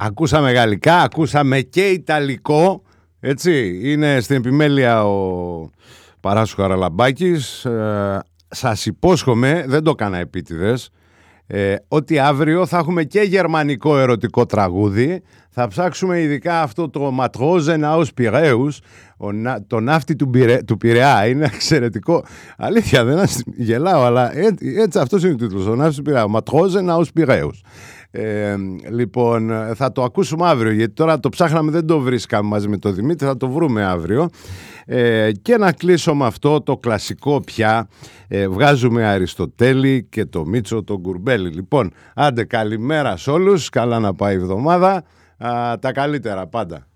Ακούσαμε γαλλικά, ακούσαμε και ιταλικό, έτσι, είναι στην επιμέλεια ο Παράσου Χαραλαμπάκης. Σας υπόσχομαι, δεν το έκανα επίτηδες, ότι αύριο θα έχουμε και γερμανικό ερωτικό τραγούδι. Θα ψάξουμε ειδικά αυτό το Matrosen aus Piräus, το ναύτη του Πειραιά. Είναι εξαιρετικό. Αλήθεια, δεν γελάω, αλλά έτσι αυτός είναι ο τίτλος, ο ναύτης του Πειραιά, Matrosen aus Piräus. Λοιπόν, θα το ακούσουμε αύριο, γιατί τώρα το ψάχναμε, δεν το βρίσκαμε μαζί με τον Δημήτρη, θα το βρούμε αύριο. Και να κλείσω με αυτό το κλασικό πια, βγάζουμε Αριστοτέλη και το Μίτσο τον Κουρμπέλη. Λοιπόν, άντε καλημέρα σε όλους, καλά να πάει η εβδομάδα, τα καλύτερα πάντα.